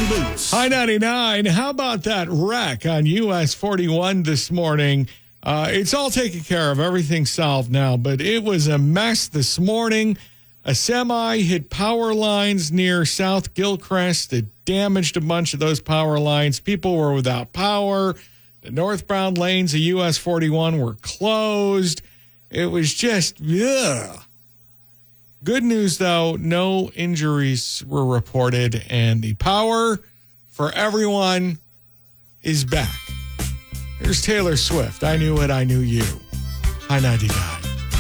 boots. High 99. How about that wreck on US 41 this morning? It's all taken care of. Everything's solved now, but it was a mess this morning. A semi hit power lines near South Gilchrist. It damaged a bunch of those power lines. People were without power. The northbound lanes of US 41 were closed. It was just, ugh. Good news, though, no injuries were reported, and the power for everyone is back. Here's Taylor Swift. I Knew It, I Knew You. High 99.